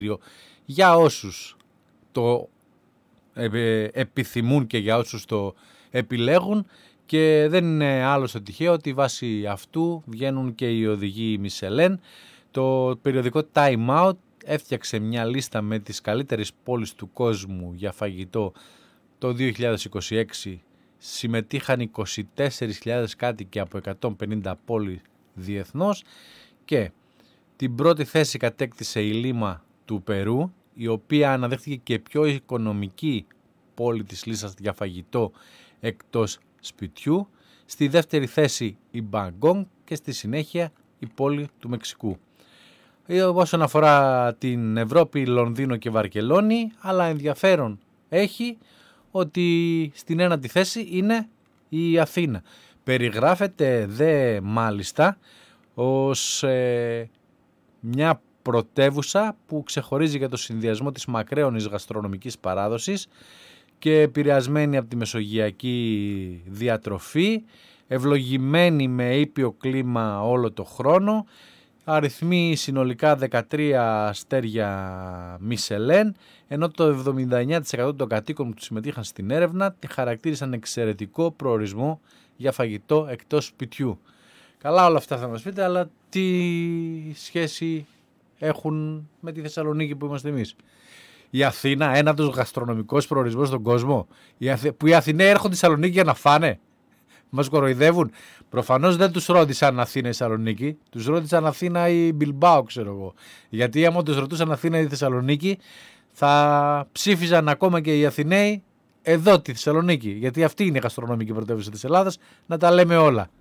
για όσους το επιθυμούν και για όσους το επιλέγουν, και δεν είναι άλλο στο τυχαίο ότι βάσει αυτού βγαίνουν και οι οδηγοί Μισελέν. Το περιοδικό Time Out έφτιαξε μια λίστα με τις καλύτερες πόλεις του κόσμου για φαγητό το 2026. Συμμετείχαν 24.000 κάτοικοι από 150 πόλεις διεθνώς και την πρώτη θέση κατέκτησε η Λίμα του Περού, η οποία αναδέχτηκε και πιο οικονομική πόλη της λίστας για φαγητό εκτός σπιτιού. Στη δεύτερη θέση η Μπαγκόγκ και στη συνέχεια η πόλη του Μεξικού. Όσον αφορά την Ευρώπη, Λονδίνο και Βαρκελόνη, αλλά ενδιαφέρον έχει ότι στην ένατη θέση είναι η Αθήνα. Περιγράφεται δε μάλιστα ως μια πρωτεύουσα που ξεχωρίζει για το συνδυασμό της μακραίωνης γαστρονομικής παράδοσης και επηρεασμένη από τη μεσογειακή διατροφή, ευλογημένη με ήπιο κλίμα όλο το χρόνο, αριθμεί συνολικά 13 αστέρια Μισελέν, ενώ το 79% των κατοίκων που συμμετείχαν στην έρευνα τη χαρακτήρισαν εξαιρετικό προορισμό για φαγητό εκτός σπιτιού. Καλά όλα αυτά θα μας πείτε, αλλά τι σχέση έχουν με τη Θεσσαλονίκη που είμαστε εμείς? Η Αθήνα, ένα από τους γαστρονομικούς προορισμούς στον κόσμο, που οι Αθηναίοι έρχονται στη Θεσσαλονίκη για να φάνε? Μας κοροϊδεύουν. Προφανώς δεν τους ρώτησαν Αθήνα ή Θεσσαλονίκη, τους ρώτησαν Αθήνα ή Μπιλμπάο, ξέρω εγώ. Γιατί άμα τους ρωτούσαν Αθήνα ή Θεσσαλονίκη, θα ψήφιζαν ακόμα και οι Αθηναίοι εδώ τη Θεσσαλονίκη. Γιατί αυτή είναι η γαστρονομική πρωτεύουσα της Ελλάδας, να τα λέμε όλα.